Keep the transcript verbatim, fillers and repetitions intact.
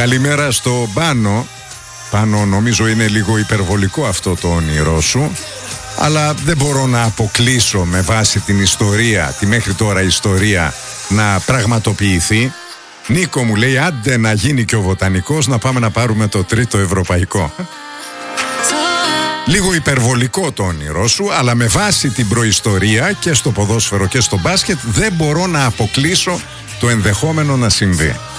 Καλημέρα στο Πάνο. Πάνο, νομίζω είναι λίγο υπερβολικό αυτό το όνειρό σου, αλλά δεν μπορώ να αποκλείσω με βάση την ιστορία, τη μέχρι τώρα ιστορία, να πραγματοποιηθεί. Νίκο, μου λέει, άντε να γίνει και ο βοτανικός, να πάμε να πάρουμε το τρίτο ευρωπαϊκό. Λίγο υπερβολικό το όνειρό σου, αλλά με βάση την προϊστορία και στο ποδόσφαιρο και στο μπάσκετ δεν μπορώ να αποκλείσω το ενδεχόμενο να συμβεί.